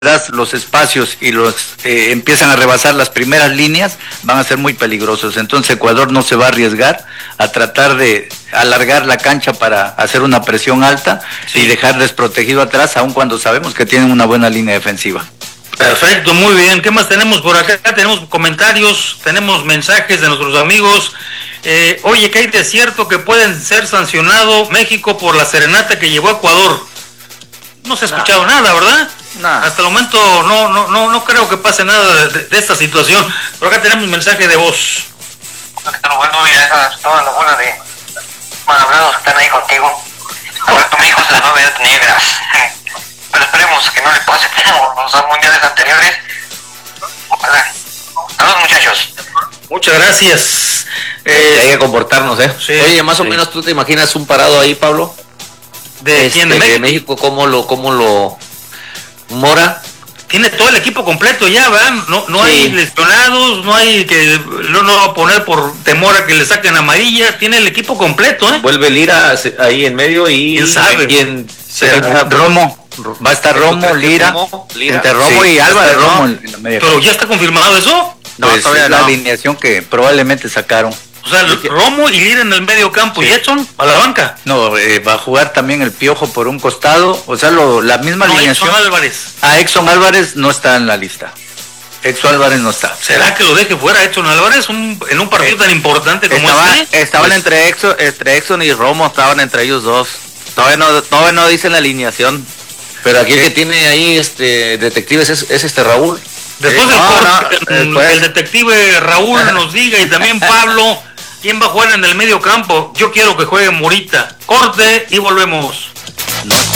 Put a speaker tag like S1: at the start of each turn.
S1: das los espacios y los empiezan a rebasar las primeras líneas, van a ser muy peligrosos. Entonces Ecuador no se va a arriesgar a tratar de alargar la cancha para hacer una presión alta y dejar desprotegido atrás, aun cuando sabemos que tienen una buena línea defensiva.
S2: Perfecto, muy bien. ¿Qué más tenemos por acá? Tenemos comentarios, tenemos mensajes de nuestros amigos. Oye, que hay de cierto que pueden ser sancionado México por la serenata que llevó a Ecuador. No se ha escuchado nada, ¿verdad? Hasta el momento no creo que pase nada de esta situación. Pero acá tenemos un mensaje de voz.
S3: Bueno, mira, todas las bolas de malhablados que están ahí contigo. Ahora tu hijo se las va a ver negras. Pero esperemos que no le pase como los mundiales anteriores. Ojalá. Saludos, muchachos.
S2: Muchas gracias.
S4: Hay que comportarnos, ¿eh?
S2: Sí,
S4: oye, más o menos tú te imaginas un parado ahí, Pablo.
S2: ¿De quién? ¿De
S4: México? ¿Cómo lo Mora?
S2: Tiene todo el equipo completo ya, ¿verdad? No hay lesionados, no hay que no va a poner por temor a que le saquen amarilla. Tiene el equipo completo, ¿eh?
S4: Vuelve Lira ahí en medio y
S2: ¿quién sabe?
S1: Romo. Va a estar Romo, Lira. Entre Romo y Álvarez. Romo en la media.
S2: ¿Pero ya está confirmado eso?
S1: No, pues todavía la alineación que probablemente sacaron.
S2: O sea, Romo y Lira en el medio campo, ¿y Edson a la banca?
S1: No, va a jugar también el Piojo por un costado, o sea, la misma alineación.
S2: Edson Álvarez.
S1: Edson Álvarez no está en la lista. Edson Álvarez no está.
S2: ¿Será que lo deje fuera Edson Álvarez en un partido tan importante como este?
S5: Estaban pues, entre Edson y Romo, estaban entre ellos dos. Todavía no dicen la alineación.
S4: Pero aquí el que tiene ahí detectives es Raúl.
S2: Después el detective Raúl nos diga, y también Pablo, ¿quién va a jugar en el medio campo? Yo quiero que juegue Morita. Corte y volvemos.